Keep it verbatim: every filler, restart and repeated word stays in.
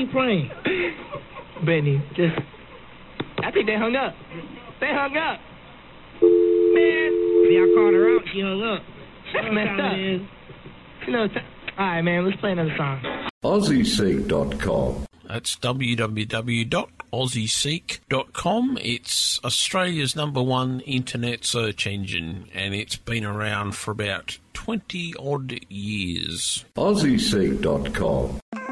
keep playing. Benny, just... I think they hung up. They hung up. Man. See, I called her out. She hung up. That's messed up. You know, t- all right, man, let's play another song. Aussie Seek dot com. That's w w w dot aussie seek dot com. It's Australia's number one internet search engine, and it's been around for about twenty odd years. Aussie Seek dot com.